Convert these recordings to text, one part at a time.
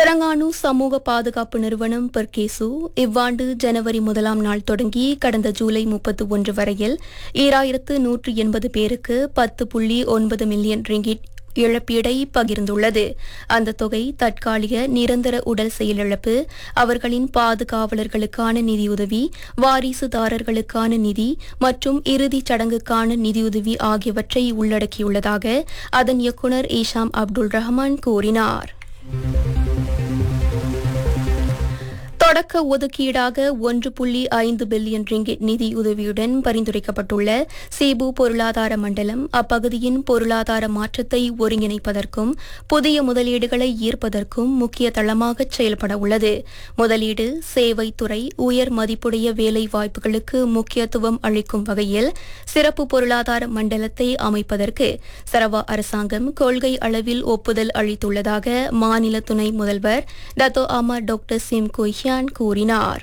Terengganu சமூக பாதுகாப்பு நிறுவனம் பெர்கேசு இவ்வாண்டு ஜனவரி 1ஆம் நாள் தொடங்கி கடந்த ஜூலை 31 வரையில் 2180 பேருக்கு 10.9 மில்லியன் ரிங்கிட் இழப்பீடை பகிர்ந்துள்ளது. அந்த தொகை தற்காலிக நிரந்தர உடல் செயலிழப்பு, அவர்களின் பாதுகாவலர்களுக்கான நிதியுதவி, வாரிசுதாரர்களுக்கான நிதி மற்றும் இறுதிச் சடங்குக்கான நிதியுதவி ஆகியவற்றை உள்ளடக்கியுள்ளதாக அதன் இயக்குநர் ஈஷாம் அப்துல் ரஹ்மான் கூறினார். தொடக்க ஒதுக்கீடாக 1.5 பில்லியன் ரிங்கிட் நிதியுதவியுடன் பரிந்துரைக்கப்பட்டுள்ள சீபு பொருளாதார மண்டலம் அப்பகுதியின் பொருளாதார மாற்றத்தை ஒருங்கிணைப்பதற்கும் புதிய முதலீடுகளை ஈர்ப்பதற்கும் முக்கிய தளமாக செயல்பட உள்ளது. முதலீடு, சேவைத்துறை, உயர் மதிப்புடைய வேலை வாய்ப்புகளுக்கு முக்கியத்துவம் அளிக்கும் வகையில் சிறப்பு பொருளாதார மண்டலத்தை அமைப்பதற்கு சரவா அரசாங்கம் கொள்கை அளவில் ஒப்புதல் அளித்துள்ளதாக மாநில துணை முதல்வர் டத்தோ அமர் டாக்டர் சிம் கொய்யான் கூறினார்.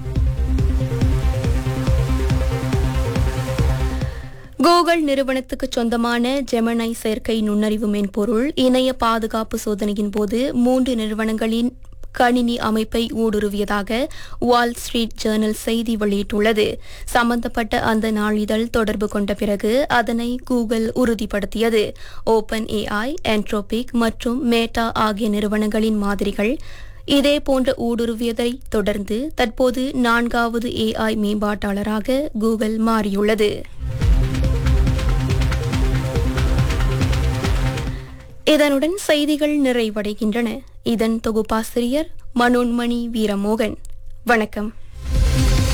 கூகுள் நிறுவனத்துக்கு சொந்தமான ஜெமினி செயற்கை நுண்ணறிவு மென்பொருள் இணைய பாதுகாப்பு சோதனையின் போது 3 நிறுவனங்களின் கணினி அமைப்பை ஊடுருவியதாக வால் ஸ்ட்ரீட் ஜேர்னல் செய்தி வெளியிட்டுள்ளது. சம்பந்தப்பட்ட அந்த நாளிதழ் தொடர்பு கொண்ட பிறகு அதனை கூகுள் உறுதிப்படுத்தியது. ஓபன் ஏஐ, என்ட்ரோபிக் மற்றும் மேட்டா ஆகிய நிறுவனங்களின் மாதிரிகள் இதே போன்ற ஊடுருவியதை தொடர்ந்து தற்போது 4வது ஏஐ மேம்பாட்டாளராக கூகுள் மாறியுள்ளது. இதனுடன் செய்திகள் நிறைவடைகின்றன. இதன் தொகுப்பாசிரியர் மனோன்மணி வீரமோகன். வணக்கம்.